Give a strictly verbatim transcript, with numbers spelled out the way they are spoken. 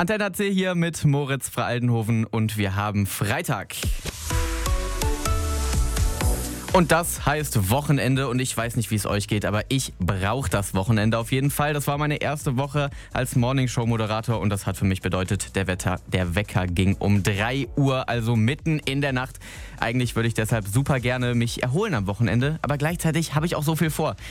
Antenne C hier mit Moritz Frey-Aldenhoven und wir haben Freitag. Und das heißt Wochenende und ich weiß nicht, wie es euch geht, aber ich brauche das Wochenende auf jeden Fall. Das war meine erste Woche als Morningshow-Moderator und das hat für mich bedeutet, der, Wetter, der Wecker ging um drei Uhr, also mitten in der Nacht. Eigentlich würde ich deshalb super gerne mich erholen am Wochenende, aber gleichzeitig habe ich auch so viel vor.